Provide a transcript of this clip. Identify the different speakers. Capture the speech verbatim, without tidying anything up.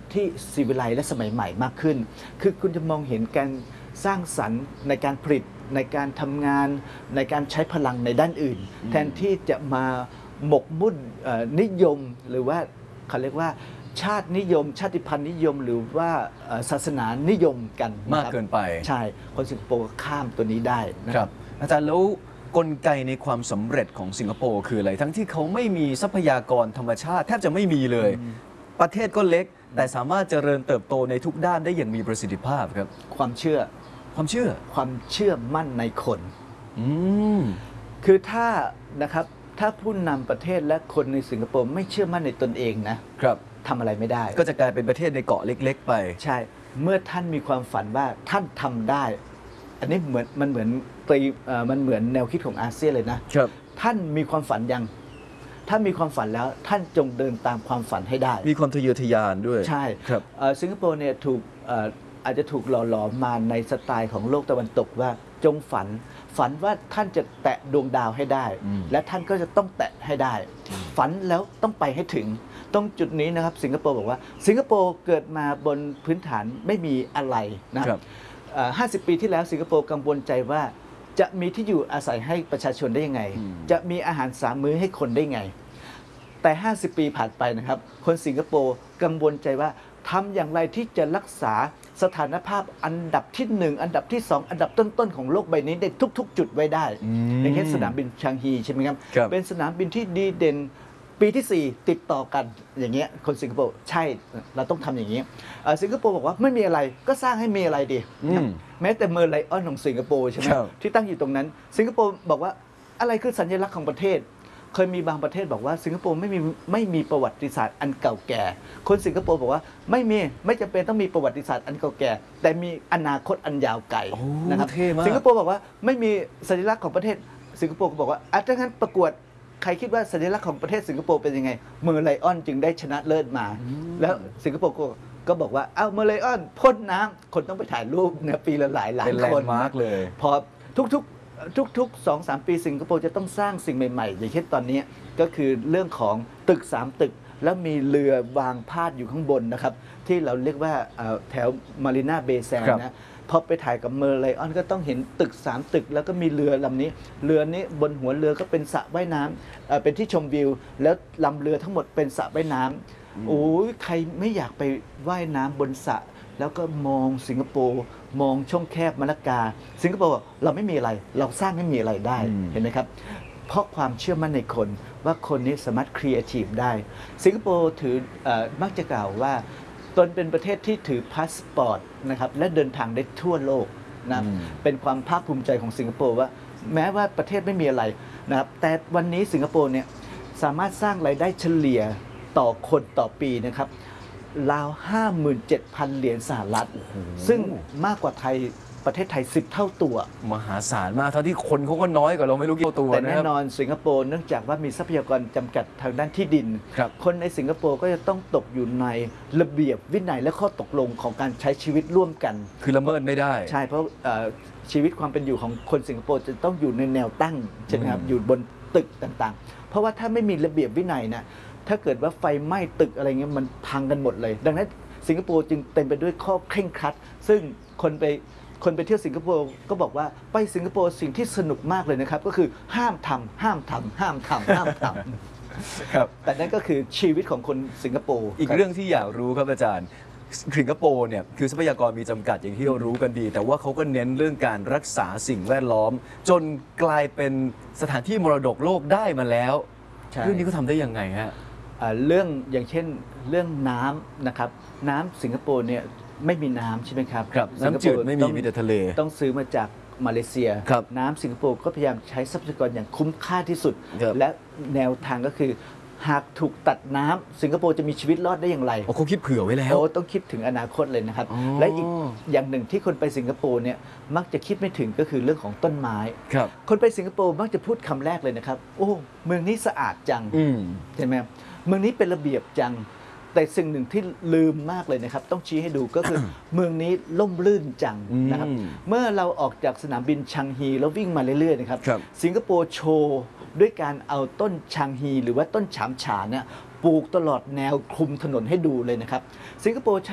Speaker 1: ที่ศิวิไลซ์และสมัยใหม่มากขึ้นคือคุณจะมองเห็นการสร้างสรรค์ในการผลิตในการทำงานในการใช้พลังในด้านอื่นแทนที่จะมาหมกมุ่นนิยมหรือว่าเขาเรียกว่าชาตินิยมชาติพันธุ์นิยมหรือว่าศาสนานิยมกัน
Speaker 2: มากเกินไป
Speaker 1: ใช่คนสิงคโปร์ข้ามตัวนี้ได้
Speaker 2: นะครับอาจารย์แล้วกลไกในความสำเร็จของสิงคโปร์คืออะไรทั้งที่เขาไม่มีทรัพยากรธรรมชาติแทบจะไม่มีเลยประเทศก็เล็กแต่สามารถเจริญเติบโตในทุกด้านได้อย่างมีประสิทธิภาพครับ
Speaker 1: ความเชื่อ
Speaker 2: ความเชื่อ
Speaker 1: ความเชื่อมั่นในคน
Speaker 2: อืม
Speaker 1: คือถ้านะครับถ้าผู้นำประเทศและคนในสิงคโปร์ไม่เชื่อมั่นในตนเองนะครับทำอะไรไม่ได้
Speaker 2: ก็จะกลายเป็นประเทศในเกาะเล็กๆไป
Speaker 1: ใช่เมื่อท่านมีความฝันว่าท่านทำได้อันนี้เหมือนมันเหมือนตีมันเหมือนแนวคิดของอาเซียนเลยนะครับท่านมีความฝันยังถ้ามีความฝันแล้วท่านจงเดินตามความฝันให้ได้
Speaker 2: มีความทะเยอทะยานด้วย
Speaker 1: ใช่
Speaker 2: ครับ
Speaker 1: สิงคโปร์เนี่ยถูกอาจจะถูกหล่อหลอมมาในสไตล์ของโลกตะวันตกว่าจงฝันฝันว่าท่านจะแตะดวงดาวให้ได้และท่านก็จะต้องแตะให้ได้ฝันแล้วต้องไปให้ถึงตรงจุดนี้นะครับสิงคโปร์บอกว่าสิงคโปร์เกิดมาบนพื้นฐานไม่มีอะไรนะครับห้าสิบปีที่แล้วสิงคโปร์กังวลใจว่าจะมีที่อยู่อาศัยให้ประชาชนได้ยังไงจะมีอาหารสามมื้อให้คนได้ไงแต่ห้าสิบปีผ่านไปนะครับคนสิงคโปร์กังวลใจว่าทำอย่างไรที่จะรักษาสถานภาพอันดับที่หนึ่งอันดับที่สองอันดับต้นๆของโลกใบนี้ได้ทุกๆจุดไว้ได้อย่างเช่นสนามบินชางฮีใช่ไหมครับเป็นสนามบินที่ดีเด่นปีที่สี่ติดต่อกันอย่างเงี้ยคนสิงคโปร์ใช่เราต้องทำอย่างนี้สิงคโปร์บอกว่าไม่มีอะไรก็สร้างให้มีอะไรดีแม้แต่เมอร์ไลออนของสิงคโปร์ใช่ไหมที่ตั้งอยู่ตรงนั้นสิงคโปร์บอกว่าอะไรคือสัญลักษณ์ของประเทศเคยมีบางประเทศบอกว่าสิงคโปร์ไม่มีไม่มีประวัติศาสตร์อันเก่าแก่คนสิงคโปร์บอกว่าไม่มีไม่จำเป็นต้องมีประวัติศาสตร์อันเก่าแก่แต่มีอนาคตอันยาวไกลนะครับสิงคโปร์บอกว่าไม่มีสัญลักษณ์ของประเทศสิงคโปร์ก็บอกว่าอ่ะถ้างั้นประกวดใครคิดว่าสัญลักษณ์ของประเทศสิงคโปร์เป็นยังไงเมอร์ไลออนจึงได้ชนะเลิศมาแล้วสิงคโปร์ก็ก็บอกว่าอ้าวเมอร์ไลออนพ่นน้ำคนต้องไปถ่ายรูปเนี่ยปีละหลายล้านคน
Speaker 2: มากเลย
Speaker 1: พอทุกๆทุกๆ สองถึงสาม ปีสิงคโปร์จะต้องสร้างสิ่งใหม่ๆอย่างเช่นตอนนี้ก็คือเรื่องของตึกสามตึกแล้วมีเรือวางพาดอยู่ข้างบนนะครับที่เราเรียกว่าแถวมารีนาเบย์แซนนะพอไปถ่ายกับเมอร์ไลออนก็ต้องเห็นตึกสามตึกแล้วก็มีเรือลำนี้เรือนี้บนหัวเรือก็เป็นสระว่ายน้ำเป็นที่ชมวิวแล้วลำเรือทั้งหมดเป็นสระว่ายน้ำโอ้ยใครไม่อยากไปว่ายน้ำบนสระแล้วก็มองสิงคโปร์มองช่องแคบมะละกาสิงคโปร์เราไม่มีอะไรเราสร้างให้มีอะไรได้เห็นไหมครับเพราะความเชื่อมั่นในคนว่าคนนี้สามารถครีเอทีฟได้สิงคโปร์ถือมักจะกล่าวว่าตนเป็นประเทศที่ถือพาสปอร์ตนะครับและเดินทางได้ทั่วโลกนะเป็นความภาคภูมิใจของสิงคโปร์ว่าแม้ว่าประเทศไม่มีอะไรนะครับแต่วันนี้สิงคโปร์เนี่ยสามารถสร้างรายได้เฉลี่ยต่อคนต่อปีนะครับราว ห้าหมื่นเจ็ดพัน เหรียญสหรัฐซึ่งมากกว่าไทยประเทศไทยสิบเท่าตัว
Speaker 2: มหาศาลมากเท่าที่คนเขาก็น้อยกว่าเราไม่รู้กี่ตัว
Speaker 1: แต่แน่นอนสิงคโปร์เนื่องจากว่ามีทรัพยากรจำกัดทางด้านที่ดิน คนในสิงคโปร์ก็จะต้องตกอยู่ในระเบียบวินัยและข้อตกลงของการใช้ชีวิตร่วมกัน
Speaker 2: คือละเมิดไม่ได้
Speaker 1: ใช่เพราะชีวิตความเป็นอยู่ของคนสิงคโปร์จะต้องอยู่ในแนวตั้งใช่ไหมครับอยู่บนตึกต่างๆเพราะว่าถ้าไม่มีระเบียบวินัยนะถ้าเกิดว่าไฟไหม้ตึกอะไรเงี้ยมันพังกันหมดเลยดังนั้นสิงคโปร์จึงเต็มไปด้วยข้อเคร่งครัดซึ่งคนไปคนไปเที่ยวสิงคโปร์ก็บอกว่าไปสิงคโปร์สิ่งที่สนุกมากเลยนะครับก็คือห้ามทำห้ามทำห้ามทำห้ามทำครับแต่นั่นก็คือชีวิตของคนสิงคโปร์
Speaker 2: อีกเรื่องที่อยากรู้ครับอาจารย์สิงคโปร์เนี่ยคือทรัพยากรมีจำกัดอย่างที่เรารู้กันดีแต่ว่าเขาก็เน้นเรื่องการรักษาสิ่งแวดล้อมจนกลายเป็นสถานที่มรดกโลกได้มาแล้วเรื่องนี้เขาทำได้ยังไงฮะ
Speaker 1: เรื่องอย่างเช่นเรื่องน้ำนะครับน้ำสิงคโปร์เนี่ยไม่มีน้ำใช่ไหมครับ
Speaker 2: ครับน้ำจืดไม่มีมีแต่ทะเล
Speaker 1: ต้องซื้อมาจากมาเลเซียน้ำสิงคโปร์ก็พยายามใช้ทรัพยากรอย่างคุ้มค่าที่สุดและแนวทางก็คือหากถูกตัดน้ำสิงคโปร์จะมีชีวิตรอดได้อย่างไร
Speaker 2: โอ้เขาคิดเผื่อไว้แล้ว
Speaker 1: โอ้ต้องคิดถึงอนาคตเลยนะครับและอีกอย่างหนึ่งที่คนไปสิงคโปร์เนี่ยมักจะคิดไม่ถึงก็คือเรื่องของต้นไม้คนไปสิงคโปร์มักจะพูดคำแรกเลยนะครับโอ้เมืองนี้สะอาดจังใช่ไหมเมืองนี้เป็นระเบียบจังแต่สิ่งหนึ่งที่ลืมมากเลยนะครับต้องชี้ให้ดูก็คือเมืองนี้ล่มลื่นจังนะครับเมื่อเราออกจากสนามบินชังฮีแล้ววิ่งมาเรื่อยๆนะครับสิงคโปร์โชว์ด้วยการเอาต้นชังฮีหรือว่าต้นฉามฉาเนี่ยปลูกตลอดแนวคลุมถนนให้ดูเลยนะครับสิงคโปร์